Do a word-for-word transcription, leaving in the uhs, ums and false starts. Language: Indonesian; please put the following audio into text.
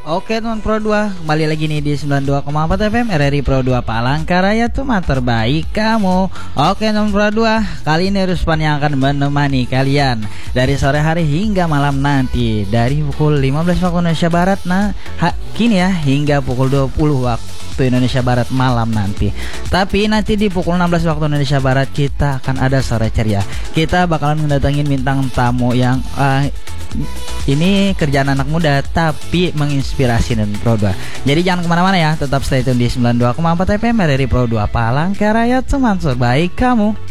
Oke teman Pro dua, kembali lagi nih di sembilan puluh dua koma empat F M R R I Pro dua Palangkaraya, teman terbaik kamu. Oke teman Pro dua, kali ini Ruspan yang akan menemani kalian dari sore hari hingga malam nanti, dari pukul lima belas waktu Indonesia Barat nah ha, kini ya, hingga pukul dua puluh waktu Indonesia Barat malam nanti. Tapi nanti di pukul enam belas waktu Indonesia Barat kita akan ada sore ceria. Kita bakalan mendatangin bintang tamu yang uh, ini kerjaan anak muda tapi menginspirasi dan Pro dua. Jadi jangan kemana-mana ya, tetap stay tune di sembilan puluh dua koma empat F M R R I Pro dua Palangkaraya, teman terbaik kamu.